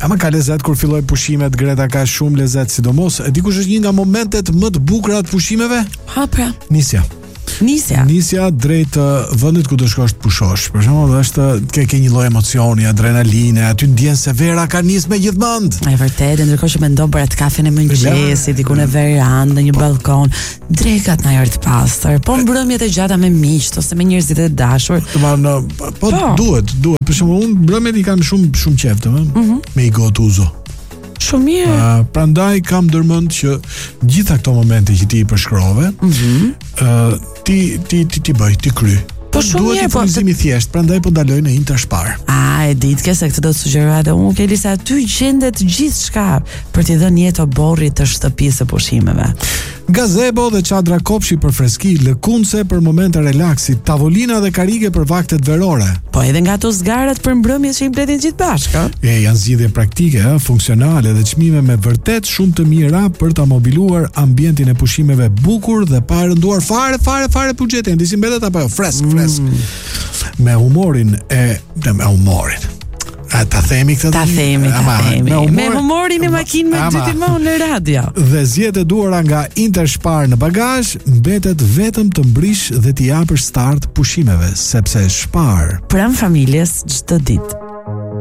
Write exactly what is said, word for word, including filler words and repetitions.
Ama ka lezet kur filloj pushimet, Greta, ka shumë lezet, sidomos. E dikush është një nga momentet më të bukura të pushimeve? Ha, pra. Nisja. Nisja. Nisja drejt uh, vendit ku do shkosh të pushosh. Për shembull, është ke ke një lloj emocioni, adrenaline, aty ndjen se vera ka nis me gjithmend. E vërtetë, ndërkohë që mendon për atë kafen e mëngjesit, diku në verandë, në një balkon, drekat në ajër të pastër, po mbrëmjet e gjata me miq ose me njerëzit e dashur. Domethënë, po, po duhet, duhet. Për shembull, unë mbrëmjet i kam shumë shumë qejf, domethënë, mm -hmm. me i gotuzo. Shumë mirë. Uh, prandaj kam ndërmend që gjitha këto momente që ti i përshkrove, mm -hmm. uh, ti ti ti ti bëj, ti kry. Po shumë duhet mirë, i furnizimi po, thjesht, prandaj po ndaloj në Interspar. A, e ditke se këtë do të sugjeroj edhe unë, Keli, se aty gjendet gjithçka për t'i dhënë jetë oborrit të shtëpisë së pushimeve. Gazebo dhe çadra kopshi për freski, lëkundse për momente relaksi, tavolina dhe karige për vaktet verore. Po edhe nga ato zgarat për mbrëmjet që i mbledhin gjithë bashkë. E janë zgjidhje praktike, ha, funksionale dhe çmime me vërtet shumë të mira për ta mobiluar ambientin e pushimeve bukur dhe pa rënduar fare fare fare buxhetin. Disi mbetet apo jo fresk fresk. Mm. Me humorin e me humorin. A ta themi këtë? Ta themi, ta ama, themi. Me, humor, me humorin e makinë me dy timon në radio. Dhe zgjedhë duara nga Interspar në bagazh, mbetet vetëm të mbrish dhe t'i japësh start pushimeve, sepse Spar pranë familjes çdo ditë.